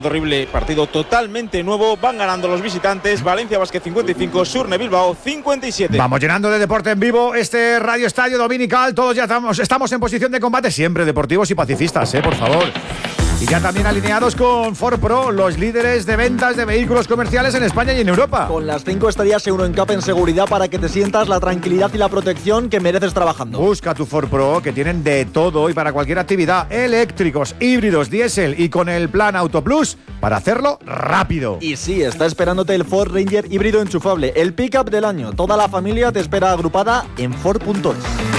Horrible partido totalmente nuevo, van ganando los visitantes. Valencia Basket 55, Surne Bilbao 57. Vamos llenando de deporte en vivo este Radio Estadio Dominical. Todos ya estamos en posición de combate, siempre deportivos y pacifistas, por favor. Y ya también alineados con Ford Pro, los líderes de ventas de vehículos comerciales en España y en Europa. Con las 5 estrellas Euroncap en seguridad para que te sientas la tranquilidad y la protección que mereces trabajando. Busca tu Ford Pro, que tienen de todo y para cualquier actividad. Eléctricos, híbridos, diésel y con el plan Auto Plus para hacerlo rápido. Y sí, está esperándote el Ford Ranger híbrido enchufable, el pick-up del año. Toda la familia te espera agrupada en Ford.es.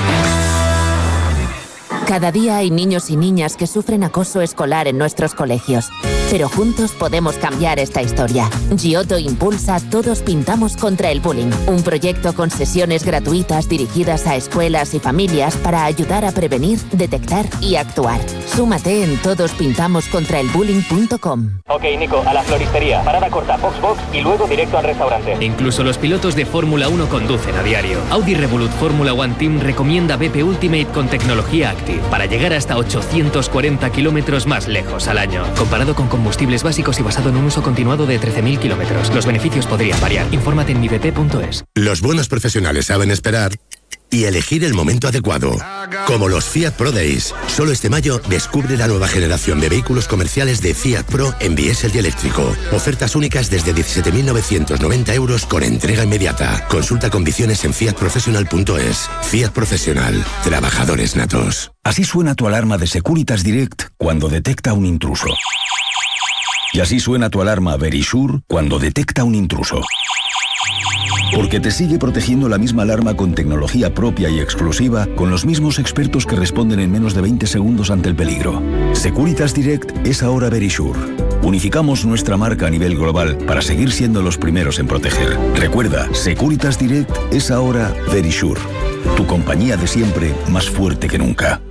Cada día hay niños y niñas que sufren acoso escolar en nuestros colegios. Pero juntos podemos cambiar esta historia. Giotto impulsa Todos Pintamos contra el Bullying, un proyecto con sesiones gratuitas dirigidas a escuelas y familias para ayudar a prevenir, detectar y actuar. Súmate en todospintamoscontraelbullying.com. Ok, Nico, a la floristería. Parada corta, box y luego directo al restaurante. Incluso los pilotos de Fórmula 1 conducen a diario. Audi Revolut Fórmula One Team recomienda BP Ultimate con tecnología Active para llegar hasta 840 kilómetros más lejos al año. Comparado con combustibles básicos y basado en un uso continuado de 13.000 kilómetros. Los beneficios podrían variar. Infórmate en mibp.es. Los buenos profesionales saben esperar y elegir el momento adecuado. Como los Fiat Pro Days. Solo este mayo descubre la nueva generación de vehículos comerciales de Fiat Pro en diésel y eléctrico. Ofertas únicas desde 17.990 euros con entrega inmediata. Consulta condiciones en fiatprofessional.es. Fiat Professional. Trabajadores natos. Así suena tu alarma de Securitas Direct cuando detecta un intruso. Y así suena tu alarma Verisure cuando detecta un intruso. Porque te sigue protegiendo la misma alarma con tecnología propia y exclusiva, con los mismos expertos que responden en menos de 20 segundos ante el peligro. Securitas Direct es ahora Verisure. Unificamos nuestra marca a nivel global para seguir siendo los primeros en proteger. Recuerda, Securitas Direct es ahora Verisure. Tu compañía de siempre, más fuerte que nunca.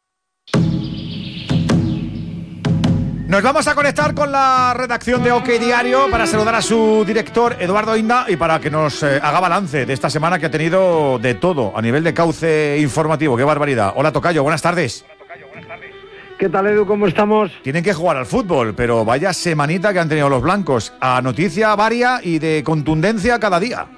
Nos vamos a conectar con la redacción de OK Diario para saludar a su director, Eduardo Inda, y para que nos haga balance de esta semana que ha tenido de todo a nivel de cauce informativo. ¡Qué barbaridad! Hola, tocayo, buenas tardes. ¿Qué tal, Edu? ¿Cómo estamos? Tienen que jugar al fútbol, pero vaya semanita que han tenido los blancos. A noticia varia y de contundencia cada día.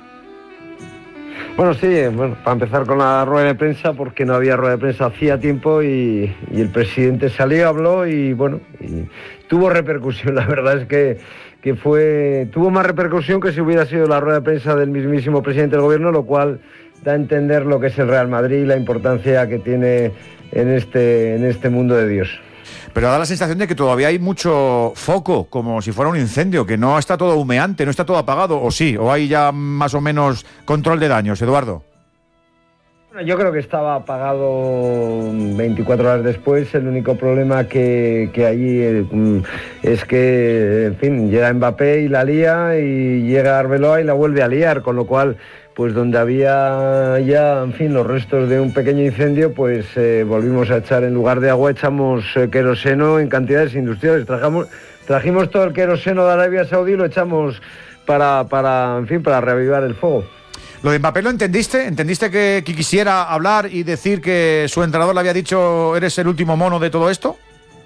Bueno, sí, para empezar con la rueda de prensa, porque no había rueda de prensa hacía tiempo y el presidente salió, habló y tuvo repercusión. La verdad es que tuvo más repercusión que si hubiera sido la rueda de prensa del mismísimo presidente del gobierno, lo cual da a entender lo que es el Real Madrid y la importancia que tiene en este mundo de Dios. Pero da la sensación de que todavía hay mucho foco, como si fuera un incendio, que no está todo humeante, no está todo apagado, o sí, o hay ya más o menos control de daños, Eduardo. Bueno, yo creo que estaba apagado 24 horas después. El único problema que allí es que, en fin, llega Mbappé y la lía, y llega Arbeloa y la vuelve a liar, con lo cual, pues donde había ya, en fin, los restos de un pequeño incendio, pues volvimos a echar, en lugar de agua, echamos queroseno en cantidades industriales. Trajimos todo el queroseno de Arabia Saudí y lo echamos para reavivar el fuego. ¿Lo de Mbappé lo entendiste? ¿Entendiste que quisiera hablar y decir que su entrenador le había dicho eres el último mono de todo esto?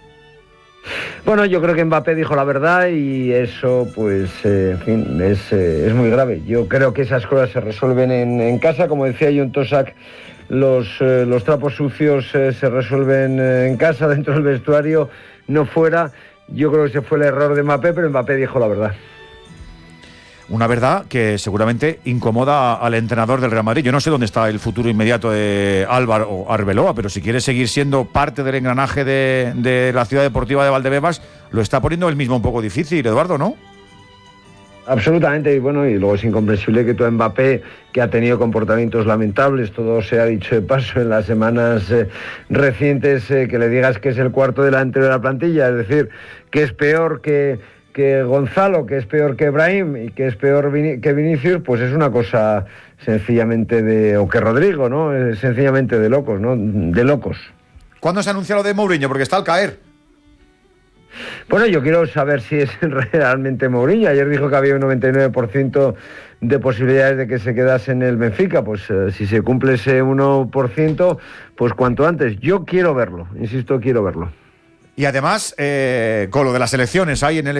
Bueno, yo creo que Mbappé dijo la verdad y eso, pues, en fin, es muy grave. Yo creo que esas cosas se resuelven en casa. Como decía John Tosak, los trapos sucios se resuelven en casa, dentro del vestuario, no fuera. Yo creo que ese fue el error de Mbappé, pero Mbappé dijo la verdad. Una verdad que seguramente incomoda al entrenador del Real Madrid. Yo no sé dónde está el futuro inmediato de Álvaro o Arbeloa, pero si quiere seguir siendo parte del engranaje de la ciudad deportiva de Valdebebas, lo está poniendo él mismo un poco difícil, Eduardo, ¿no? Absolutamente, y bueno, y luego es incomprensible que tú a Mbappé, que ha tenido comportamientos lamentables, todo se ha dicho de paso en las semanas recientes, que le digas que es el cuarto delantero de la plantilla, es decir, que es peor que Gonzalo, que es peor que Brahim y que es peor que Vinicius, pues es una cosa sencillamente o que Rodrigo, ¿no? Es sencillamente de locos, ¿no? De locos. ¿Cuándo se anuncia lo de Mourinho? Porque está al caer. Bueno, yo quiero saber si es realmente Mourinho. Ayer dijo que había un 99% de posibilidades de que se quedase en el Benfica. Pues si se cumple ese 1%, pues cuanto antes. Yo quiero verlo, insisto, quiero verlo. Y además, con lo de las elecciones ahí en el